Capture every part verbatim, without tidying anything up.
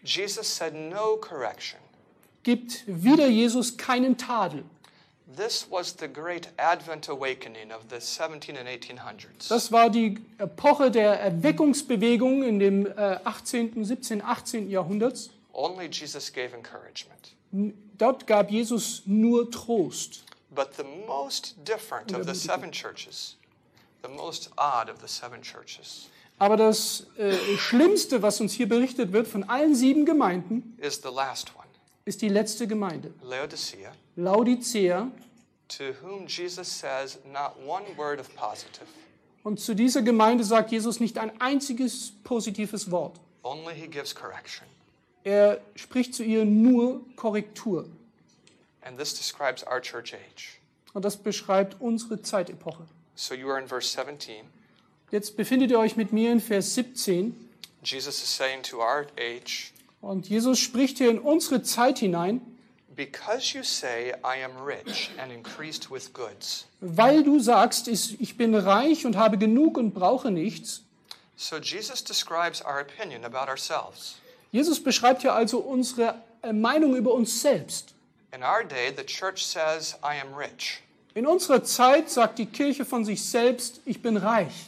Jesus said no correction. gibt wieder Jesus keinen Tadel. This was the great Advent awakening of the seventeen and eighteen hundreds. Das war die Epoche der Erweckungsbewegung in dem achtzehnten, siebzehnten, achtzehnten Jahrhunderts. Only Jesus gave encouragement. Dort gab Jesus nur Trost. But the most different of the seven churches, the most odd of the seven churches, Aber das äh, Schlimmste, was uns hier berichtet wird von allen sieben Gemeinden, is the last one, ist die letzte Gemeinde, Laodicea, Laodicea. to whom Jesus says not one word of positive. Und zu dieser Gemeinde sagt Jesus nicht ein einziges positives Wort. Only he gives correction. Er spricht zu ihr nur Korrektur. And this describes our church age. Und das beschreibt unsere Zeitepoche. So you are in verse seventeen. Jetzt befindet ihr euch mit mir in Vers siebzehn. Jesus is saying to our age, Und Jesus spricht hier in unsere Zeit hinein, because you say, I am rich and increased with goods. weil du sagst, ich bin reich und habe genug und brauche nichts. So Jesus describes our opinion about ourselves. Jesus beschreibt hier also unsere Meinung über uns selbst. In our day, the church says, I am rich. In unserer Zeit sagt die Kirche von sich selbst, ich bin reich.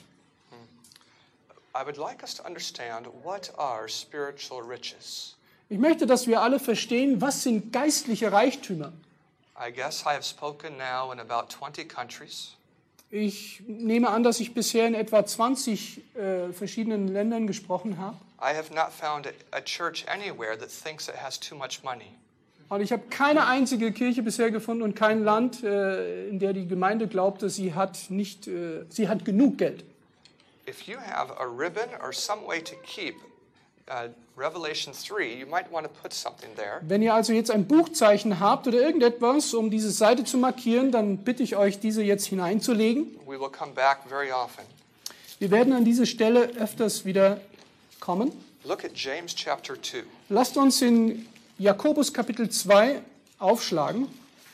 I would like us to understand what are spiritual riches. Ich möchte, dass wir alle verstehen, was sind geistliche Reichtümer. I guess I have spoken now in about twenty countries. Ich nehme an, dass ich bisher in etwa zwanzig äh, verschiedenen Ländern gesprochen habe. I have not found a church anywhere that thinks it has too much money. Und ich habe keine einzige Kirche bisher gefunden und kein Land, äh, in der die Gemeinde glaubte, sie hat nicht, äh, sie hat genug Geld. If you have a ribbon or some way to keep uh, Revelation three, you might want to put something there. Wenn ihr also jetzt ein Buchzeichen habt oder irgendetwas, um diese Seite zu markieren, dann bitte ich euch, diese jetzt hineinzulegen. We will come back very often. Wir werden an diese Stelle öfters wieder kommen. Look at James chapter two. Lasst uns in Jakobus Kapitel zwei aufschlagen.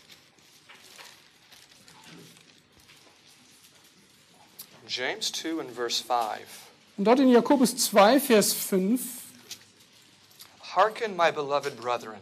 James two and verse five. Und dort in Jakobus zwei, Vers fünf. Hearken, my beloved brethren.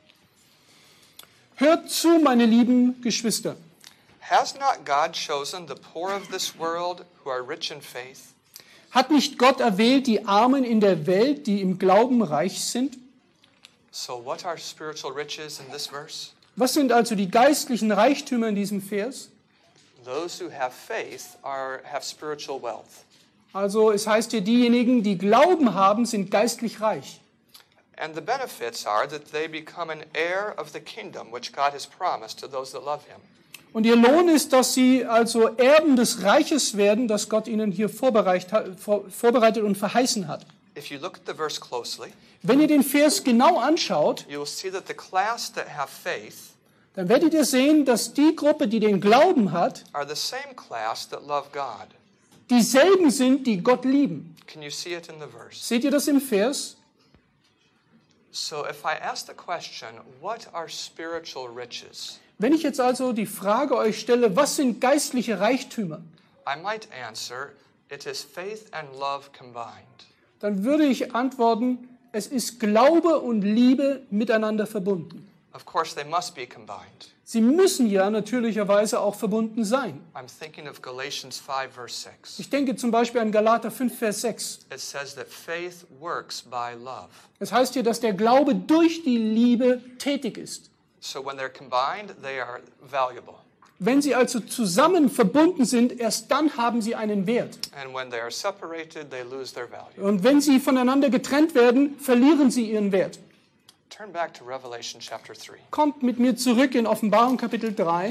Hört zu, meine lieben Geschwister. Has not God chosen the poor of this world who are rich in faith? Hat nicht Gott erwählt die Armen in der Welt, die im Glauben reich sind? So what are spiritual riches in this verse? Was sind also die geistlichen Reichtümer in diesem Vers? Those who have faith are have spiritual wealth. Also es heißt hier, diejenigen, die Glauben haben, sind geistlich reich. And the benefits are that they become an heir of the kingdom which God has promised to those that love him. Und ihr Lohn ist, dass sie also Erben des Reiches werden, das Gott ihnen hier vorbereitet und verheißen hat. If you look at the verse closely, wenn ihr den Vers genau anschaut, you will see that the class that have faith dann werdet ihr sehen, dass die Gruppe, die den Glauben hat, are the same class that love God. Dieselben sind, die Gott lieben. Can you see it in the verse? Seht ihr das im Vers? So if I ask the question, what are spiritual riches? Wenn ich jetzt also die Frage euch stelle, was sind geistliche Reichtümer? I might answer, it is faith and love combined. Dann würde ich antworten, es ist Glaube und Liebe miteinander verbunden. Of course they must be combined. Sie müssen ja natürlicherweise auch verbunden sein. I'm thinking of Galatians five verse six. Ich denke zum Beispiel an Galater fünf, Vers sechs. It says that faith works by love. Es heißt hier, dass der Glaube durch die Liebe tätig ist. So when they're combined, they are valuable. Wenn sie also zusammen verbunden sind, erst dann haben sie einen Wert. And when they are separated, they lose their value. Und wenn sie voneinander getrennt werden, verlieren sie ihren Wert. Turn back to Revelation chapter three. Kommt mit mir zurück in Offenbarung Kapitel drei.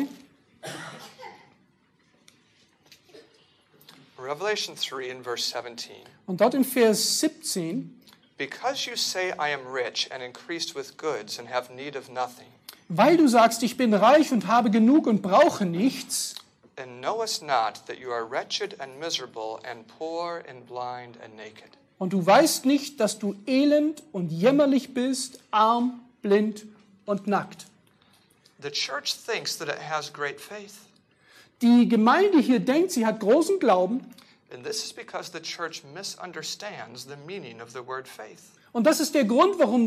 Revelation three in verse seventeen. Und dort in Vers siebzehn. Because you say I am rich and increased with goods and have need of nothing. Weil du sagst, ich bin reich und habe genug und brauche nichts. And knowest not that you are wretched and miserable and poor and blind and naked. Und du weißt nicht, dass du elend und jämmerlich bist, arm, blind und nackt. The church thinks that it has great faith. Die Gemeinde hier denkt, sie hat großen Glauben. And this is because the church misunderstands the meaning of the word faith. Und das ist der Grund, warum